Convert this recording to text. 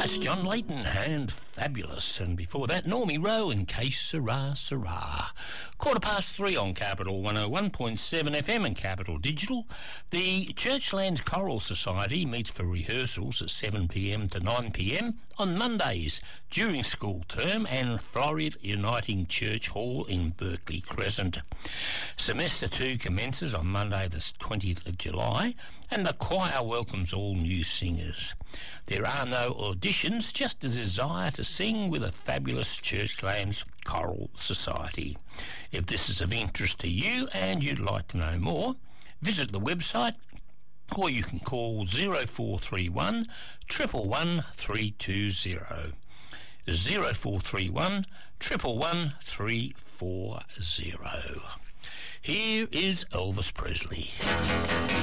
That's John Layton and Fabulous. And before that, Normie Rowe and Que Sera Sera. 3:15 on Capital 101.7 FM and Capital Digital. The Churchlands Choral Society meets for rehearsals at 7pm to 9pm on Mondays during school term and Floreat Uniting Church Hall in Berkeley Crescent. Semester 2 commences on Monday the 20th of July and the choir welcomes all new singers. There are no auditions, just a desire to sing with a fabulous Churchlands Choral Society. If this is of interest to you and you'd like to know more, visit the website or you can call 0431 111 320. 0431 111 340. Here is Elvis Presley.